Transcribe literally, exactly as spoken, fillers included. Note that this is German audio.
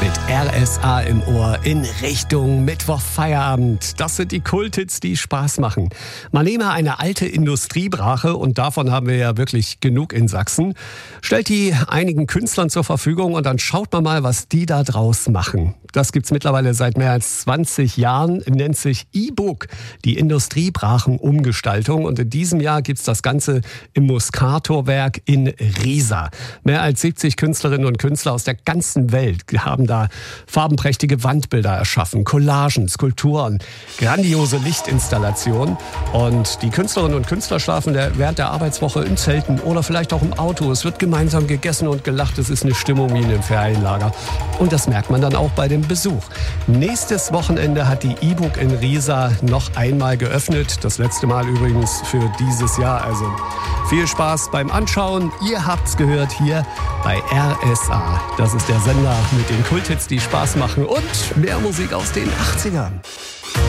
mit R S A im Ohr in Richtung Mittwochfeierabend. Das sind die Kulthits, die Spaß machen. Man nehme eine alte Industriebrache, und davon haben wir ja wirklich genug in Sachsen, stellt die einigen Künstlern zur Verfügung und dann schaut man mal, was die da draus machen. Das gibt's mittlerweile seit mehr als zwanzig Jahren, nennt sich E-Book, die Industriebrachenumgestaltung. Und in diesem Jahr gibt's das Ganze im Muscator-Werk in Riesa. Mehr als siebzig Künstlerinnen und Künstler aus der ganzen Welt haben da farbenprächtige Wandbilder erschaffen, Collagen, Skulpturen, grandiose Lichtinstallationen. Und die Künstlerinnen und Künstler schlafen während der Arbeitswoche in Zelten oder vielleicht auch im Auto. Es wird gemeinsam gegessen und gelacht. Es ist eine Stimmung wie in einem Ferienlager. Und das merkt man dann auch bei dem Besuch. Nächstes Wochenende hat die E-Book in Riesa noch einmal geöffnet. Das letzte Mal übrigens für dieses Jahr. Also viel Spaß beim Anschauen. Ihr habt's gehört hier bei R S A. Das ist der Sender mit den Kulthits, die Spaß machen und mehr Musik aus den achtzigern.